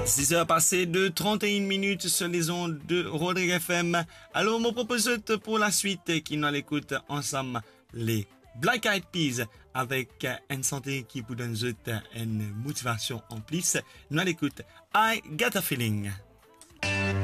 6 heures passées de 31 minutes sur les ondes de Rodrigue FM. Alors, mon propose pour la suite qui nous l'écoute ensemble les Black Eyed Peas avec une santé qui vous donne une motivation en plus. Nous l'écoute I Got a Feeling.